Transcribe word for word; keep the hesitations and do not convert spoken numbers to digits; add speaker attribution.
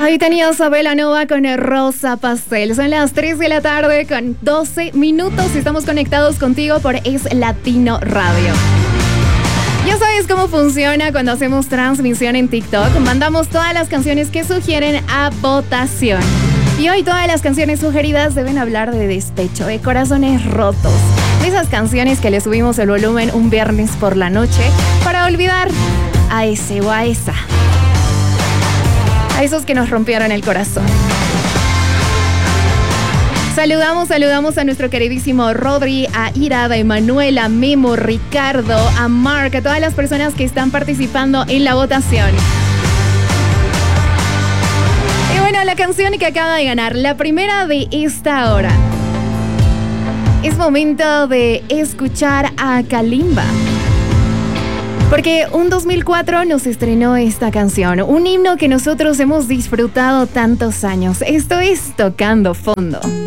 Speaker 1: Ahí tenías a Belanova con Rosa Pastel. Son las tres de la tarde con doce minutos y estamos conectados contigo por Es Latino Radio. Ya sabes cómo funciona cuando hacemos transmisión en TikTok. Mandamos todas las canciones que sugieren a votación. Y hoy todas las canciones sugeridas deben hablar de despecho, de corazones rotos. De esas canciones que le subimos el volumen un viernes por la noche para olvidar a ese o a esa. A esos que nos rompieron el corazón. Saludamos, saludamos a nuestro queridísimo Rodri, a Irada, a Emanuela, a Memo, Ricardo, a Mark, a todas las personas que están participando en la votación. Y bueno, la canción que acaba de ganar, la primera de esta hora. Es momento de escuchar a Kalimba. Porque un dos mil cuatro nos estrenó esta canción, un himno que nosotros hemos disfrutado tantos años. Esto es Tocando Fondo.